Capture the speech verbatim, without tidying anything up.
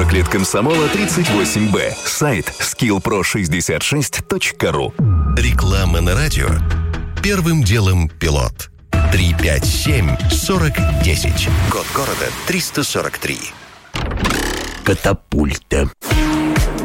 сорок лет комсомола, тридцать восемь бэ. Сайт скилл про шестьдесят шесть точка ру. Реклама на радио. Первым делом пилот. три пять семь сорок десять. Код города триста сорок три. Катапульта.